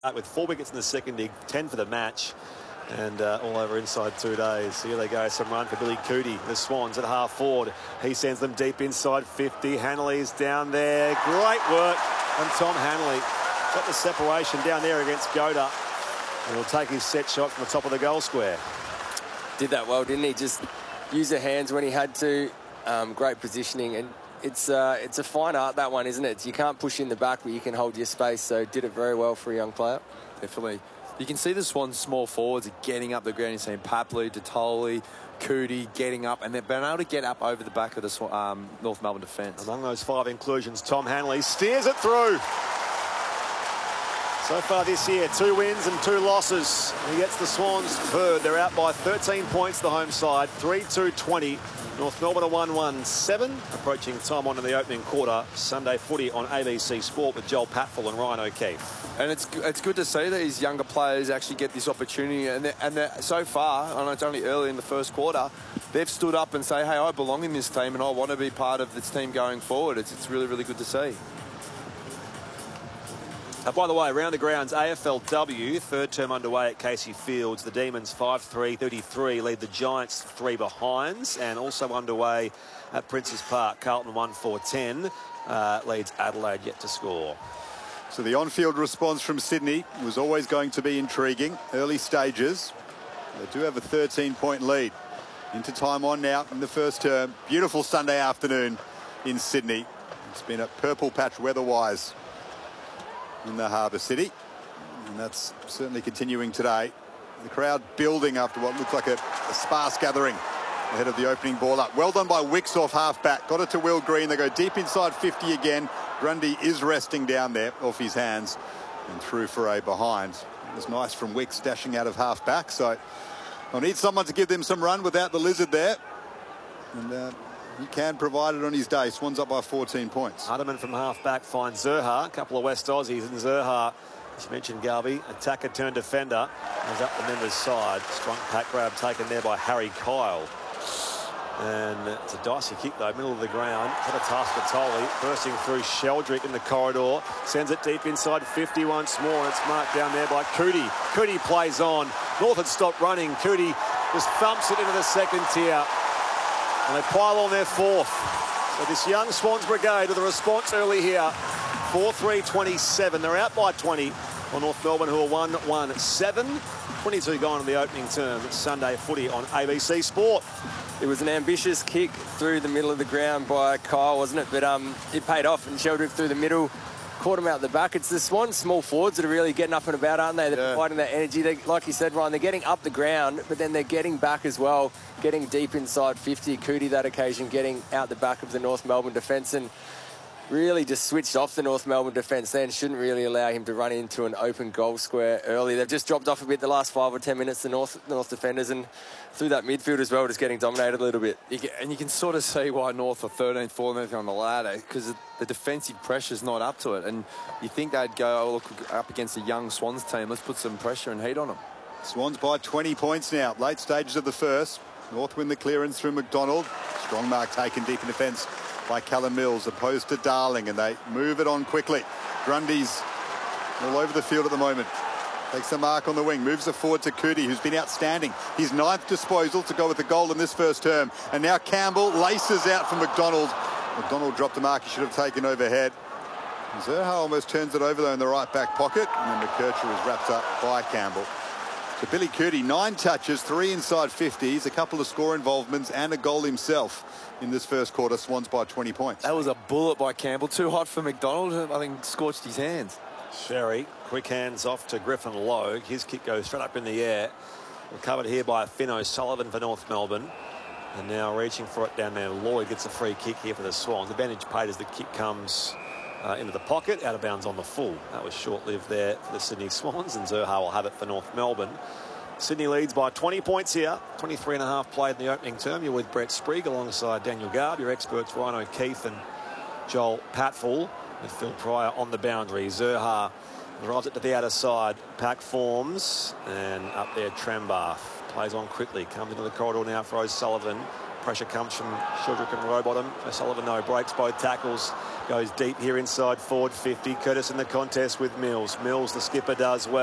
with 4 wickets in the second dig, 10 for the match, and all over inside 2 days. Here they go, some run for Billy Cootie. The Swans at half forward. He sends them deep inside 50. Hanley's down there. Great work from Tom Hanley. Got the separation down there against Goda. And he'll take his set shot from the top of the goal square. Did that well, didn't he? Just use the hands when he had to. Great positioning. And it's a fine art, that one, isn't it? You can't push in the back, but you can hold your space. So did it very well for a young player. Definitely. You can see the Swans' small forwards are getting up the ground. You're seeing Papley, Detoli, Cootie getting up, and they've been able to get up over the back of the North Melbourne defence. Among those 5 inclusions, Tom Hanley steers it through. So far this year, 2 wins and 2 losses. He gets the Swans third. They're out by 13 points, the home side. 3-2-20. North Melbourne are 1-1-7. Approaching time on in the opening quarter. Sunday footy on ABC Sport with Joel Patfull and Ryan O'Keefe. And it's good to see that these younger players actually get this opportunity. And so far, I know it's only early in the first quarter, they've stood up and say, hey, I belong in this team and I want to be part of this team going forward. It's really, really good to see. By the way, around the grounds, AFLW, third term underway at Casey Fields. The Demons 5-3-33 lead the Giants 3 behinds, and also underway at Princes Park. Carlton 1-4-10 leads Adelaide yet to score. So the on-field response from Sydney was always going to be intriguing. Early stages, they do have a 13-point lead. Into time on now in the first term. Beautiful Sunday afternoon in Sydney. It's been a purple patch weather-wise in the Harbour City, and that's certainly continuing today. The crowd building after what looked like a sparse gathering ahead of the opening ball up. Well done by Wicks off half-back. Got it to Will Green. They go deep inside 50 again. Grundy is resting down there off his hands and through for a behind. It was nice from Wicks dashing out of half-back, so they'll need someone to give them some run without the Lizard there. And he can provide it on his day. Swans up by 14 points. Hardiman from half-back finds Zurhaar. A couple of West Aussies, and Zurhaar, as you mentioned, Garby, attacker turned defender, is up the members' side. Strong pack grab taken there by Harry Kyle. And it's a dicey kick, though, middle of the ground. What a task for Tolley, bursting through Sheldrick in the corridor. Sends it deep inside 50 once more, and it's marked down there by Cootie. Cootie plays on. North had stopped running. Cootie just thumps it into the second tier. And they pile on their 4th. So this young Swans brigade with a response early here. 4-3-27. They're out by 20 on North Melbourne, who are 1-1-7. 22 gone in the opening term. It's Sunday footy on ABC Sport. It was an ambitious kick through the middle of the ground by Kyle, wasn't it? But it paid off, and Sheldrick through the middle, caught him out the back. It's the Swans small forwards that are really getting up and about, aren't they? They're providing that energy. Like you said, Ryan, they're getting up the ground, but then they're getting back as well, getting deep inside 50. Cootie that occasion getting out the back of the North Melbourne defence, and really just switched off the North Melbourne defence then. Shouldn't really allow him to run into an open goal square early. They've just dropped off a bit the last 5 or 10 minutes, the North defenders, and through that midfield as well, just getting dominated a little bit. And you can sort of see why North are 13th, 14th on the ladder, because the defensive pressure's not up to it. And you think they'd go, oh, look, up against a young Swans team, let's put some pressure and heat on them. Swans by 20 points now. Late stages of the first. North win the clearance through McDonald. Strong mark taken deep in defence by Callum Mills, opposed to Darling, and they move it on quickly. Grundy's all over the field at the moment. Takes the mark on the wing, moves it forward to Cootie, who's been outstanding. His 9th disposal to go with the goal in this first term. And now Campbell laces out from McDonald. McDonald dropped the mark he should have taken overhead. Zurhaar almost turns it over, though, in the right back pocket. And then McKercher is wrapped up by Campbell. So Billy Cootie, 9 touches, 3 inside 50s, a couple of score involvements and a goal himself in this first quarter. Swans by 20 points. That was a bullet by Campbell. Too hot for McDonald. I think scorched his hands. Sherry, quick hands off to Griffin Logue. His kick goes straight up in the air. Recovered here by Finn O'Sullivan for North Melbourne. And now reaching for it down there. Lloyd gets a free kick here for the Swans. Advantage paid as the kick comes into the pocket, out of bounds on the full. That was short-lived there for the Sydney Swans, and Zurhaar will have it for North Melbourne. Sydney leads by 20 points here. 23.5 played in the opening term. You're with Brett Sprigg alongside Daniel Garb. Your experts Ryan O'Keefe and Joel Patfull, with Phil Pryor on the boundary. Zurhaar drives it to the outer side. Pack forms, and up there Trembath plays on quickly. Comes into the corridor now for O'Sullivan. Pressure comes from Shildrick and Rowbottom. O'Sullivan, no breaks both tackles. Goes deep here inside forward 50. Curtis in the contest with Mills. Mills, the skipper, does well.